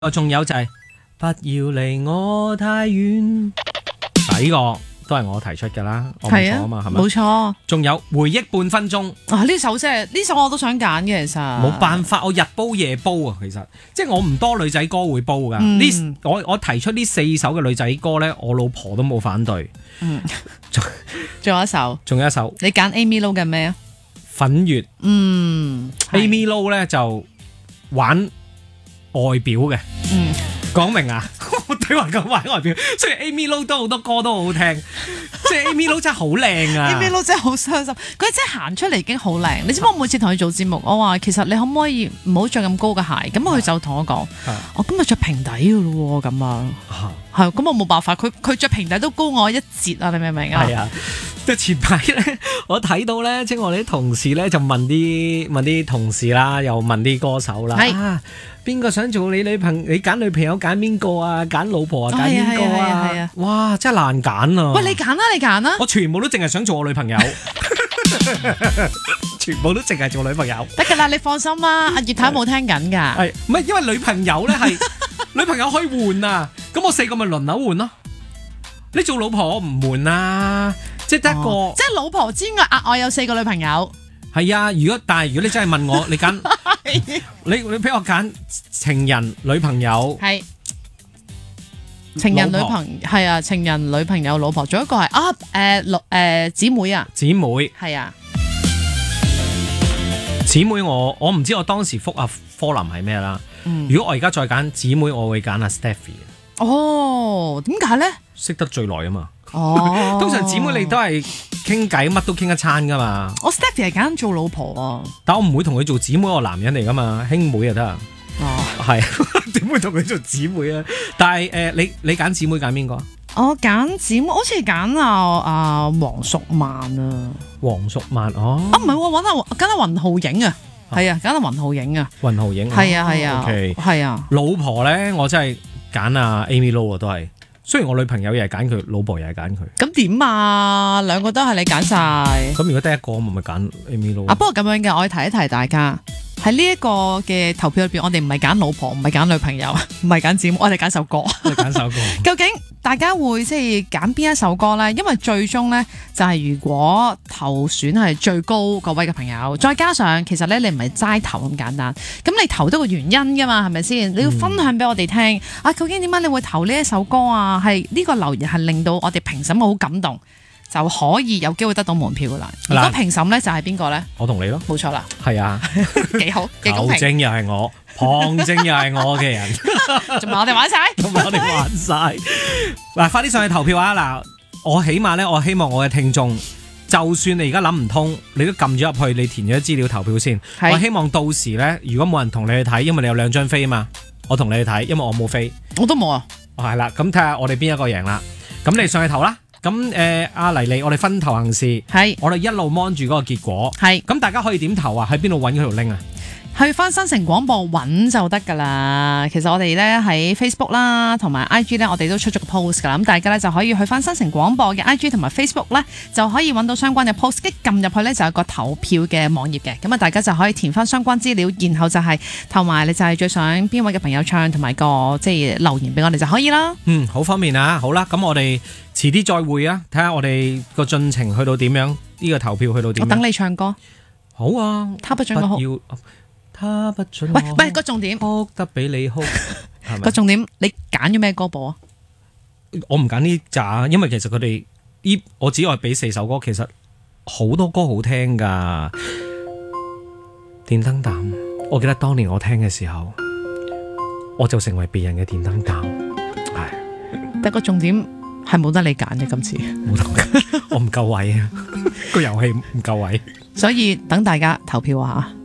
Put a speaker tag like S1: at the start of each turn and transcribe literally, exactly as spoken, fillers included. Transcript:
S1: 仲有就係、不要離我太遠，嗱呢個都係我提出㗎啦，我冇錯啊嘛，係咪？
S2: 冇錯。
S1: 仲有回憶半分鐘，
S2: 啊呢首真係呢首我都想揀嘅，其實
S1: 冇辦法，我日煲夜煲啊，其實即係我唔多女仔歌會煲㗎。呢、
S2: 嗯、
S1: 我我提出呢四首嘅女仔歌咧，我老婆都冇反對。
S2: 嗯，仲有一首，
S1: 仲有一首，
S2: 你揀 Amy Lo 嘅咩啊？
S1: 粉月。
S2: 嗯
S1: ，Amy Lo 咧就玩外表嘅。
S2: 嗯，
S1: 講明啊，我對話咁玩外表，雖然 Amy Lo 都好多歌都好聽，即係 Amy Lo 真係好靚啊
S2: Amy Lo 真係好傷心，佢真係行出嚟已經好靚。你知唔知我每次同佢做節目，我話其實你可唔可以唔好着咁高嘅鞋？咁佢就同我講，我今日着平底㗎咯喎，咁啊，係咁我冇辦法，佢佢着平底都高我一截啊！你明唔明啊？
S1: 係啊，即係前排咧，我睇到咧，即係我哋啲同事咧就問啲問啲同事啦，又問啲歌手啦，啊，邊個想做你女朋友？你揀女朋友揀邊個啊？揀老婆啊？揀邊個啊？
S2: 係啊！
S1: 哇，真係難揀啊！
S2: 喂，你揀啦，你揀啦！
S1: 我全部都淨係想做我女朋友，全部都淨係做女朋友。
S2: 得㗎啦，你放心啦，阿葉太冇聽緊㗎。
S1: 係唔係因為女朋友咧係女朋友可以換啊？咁我四個咪輪流換咯。你做老婆我唔換啊，即係得一個。
S2: 哦、即係老婆之外，額外有四個女朋友。
S1: 係啊，如果但係如果你真係問我，你揀你你俾我揀情人女朋友
S2: 係情人女朋係啊，情人女朋友老婆，仲有一個係啊誒六誒姊妹啊，
S1: 姊妹
S2: 係啊，
S1: 姊妹我我唔知我當時覆阿科林係咩啦。嗯、如果我而家再揀姊妹，我會揀阿 Stephy。
S2: 哦，點解咧？
S1: 識得最耐啊嘛。
S2: 哦，
S1: 通常姊妹你都係傾偈，乜都傾一餐噶嘛。
S2: 我 Stephy 係揀做老婆啊，
S1: 但我唔會同佢做姊妹，我男人嚟噶嘛，兄妹就得啊。
S2: 哦，
S1: 係點會同佢做姊妹啊？但係誒、呃，你你揀姊妹揀邊個啊？
S2: 我揀姊妹，好似揀啊啊黃淑曼啊。
S1: 黃淑曼哦。
S2: 啊唔係，我揾下揀下雲浩影啊。係啊，揀下雲浩影啊。
S1: 雲浩影
S2: 係啊係啊。
S1: OK
S2: 係啊。
S1: 老婆咧，我真係揀阿 Amy Lo 啊，都係。雖然我女朋友又係揀佢，老婆又係揀佢。咁
S2: 點啊？兩個都係你揀晒。
S1: 咁如果得一個，我咪揀 Amy Lo。
S2: 啊，不過咁樣嘅，我要提一提大家，喺呢一個嘅投票裏邊，我哋唔係揀老婆，唔係揀女朋友，唔係揀姊妹，我哋揀首歌。
S1: 我哋揀首歌。究
S2: 竟大家會即係揀邊一首歌呢？因為最終呢，就係、是、如果投選係最高嗰位嘅朋友，再加上其實咧你唔係齋投咁簡單，咁你投都個原因噶嘛，係咪先？你要分享俾我哋聽、嗯、啊！究竟點解你會投呢一首歌啊？係呢個留言係令到我哋評審好感動，就可以有機會得到門票噶啦。如果評審呢，就係邊個呢？
S1: 我同你咯，
S2: 冇錯啦。
S1: 係啊，
S2: 幾好，幾公平。
S1: 球證又係我，旁證又係我嘅人，
S2: 仲埋我哋玩晒，
S1: 仲埋我哋玩晒。嗱，快啲上去投票啊！嗱，我起碼咧，我希望我嘅聽眾，就算你而家諗唔通，你都撳咗入去，你填咗資料投票先。我希望到時咧，如果冇人同你去睇，因為你有兩張飛啊嘛，我同你去睇，因為我冇飛，
S2: 我都冇啊。
S1: 哦，係啦，咁睇下我哋邊一個贏啦。咁你上去投啦。咁誒，阿黎黎，我哋分頭行事，係我哋一路 mon 住嗰個結果，係咁大家可以點投啊？喺邊度揾嗰條 link 啊？
S2: 去翻新城廣播揾就得噶啦。其實我哋咧喺 Facebook 啦，同埋 I G 咧，我哋都出咗個 post 噶啦。咁大家咧就可以去翻新城廣播嘅 I G 同埋 Facebook 咧，就可以揾到相關嘅 post。一撳入去咧就有個投票嘅網頁嘅。咁啊，大家就可以填翻相關資料，然後就係投埋你就係最想邊位嘅朋友唱，同埋個即係留言俾我哋就可以啦。嗯，好方便啊。好啦，咁我哋遲啲再會啊，睇下我哋個進程去到點樣，呢、這個投票去到點。我等你唱歌。好啊，他不准我哭。他不准我喂，喂，個重點哭得俾你哭，係咪？個重點，你揀咗咩歌播啊？我唔揀呢扎，因為其實佢哋呢，我只係俾四首歌，其實好多歌好聽噶。電燈膽，我記得當年我聽嘅時候，我就成為別人嘅電燈膽。係，但個重點係冇得你揀嘅，今次冇得揀，我唔夠位啊，個遊戲唔夠位，所以等大家投票啊！